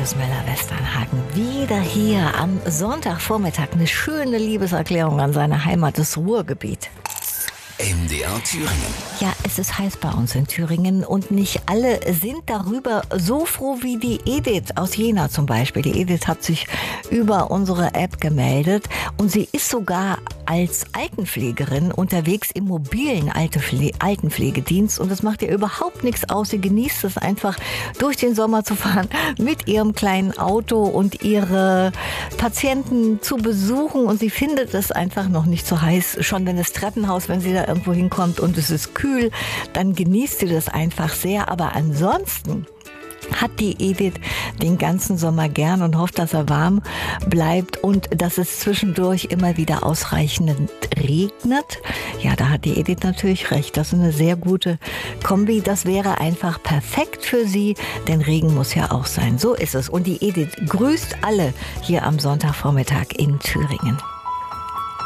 aus Möller-Westernhagen wieder hier am Sonntagvormittag. Eine schöne Liebeserklärung an seine Heimat, das Ruhrgebiet. MDR Thüringen. Ja, es ist heiß bei uns in Thüringen und nicht alle sind darüber so froh wie die Edith aus Jena zum Beispiel. Die Edith hat sich über unsere App gemeldet und sie ist sogar als Altenpflegerin unterwegs im mobilen Altenpflegedienst und das macht ihr überhaupt nichts aus. Sie genießt es einfach, durch den Sommer zu fahren mit ihrem kleinen Auto und ihre Patienten zu besuchen und sie findet es einfach noch nicht so heiß. Schon wenn das Treppenhaus, wenn sie da irgendwo hinkommt und es ist kühl, dann genießt sie das einfach sehr. Aber ansonsten hat die Edith den ganzen Sommer gern und hofft, dass er warm bleibt und dass es zwischendurch immer wieder ausreichend regnet. Ja, da hat die Edith natürlich recht. Das ist eine sehr gute Kombi. Das wäre einfach perfekt für sie, denn Regen muss ja auch sein. So ist es. Und die Edith grüßt alle hier am Sonntagvormittag in Thüringen.